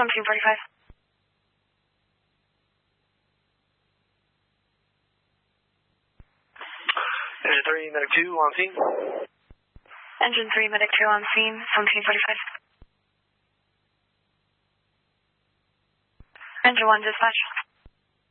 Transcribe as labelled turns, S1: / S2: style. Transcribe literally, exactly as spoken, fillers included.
S1: Team forty-five.
S2: Engine three, Medic two on scene.
S1: Engine three, Medic two on scene, Team forty-five. Engine one, dispatch.